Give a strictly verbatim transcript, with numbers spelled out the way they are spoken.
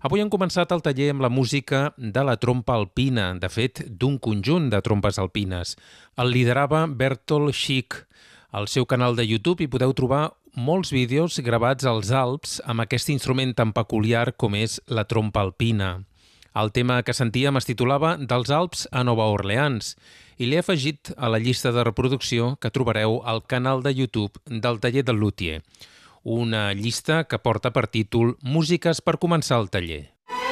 Avui hem començat el taller amb la música de la trompa alpina, de fet, d'un conjunt de trompes alpines. El liderava Bertolt Schick. Al seu canal de YouTube hi podeu trobar molts vídeos gravats als Alps amb aquest instrument tan peculiar com és la trompa alpina. El tema que sentíem es titulava Dels Alps a Nova Orleans i l'he afegit a la llista de reproducció que trobareu al canal de YouTube del taller del Luthier. Una llista que porta per títol Músiques per començar el taller.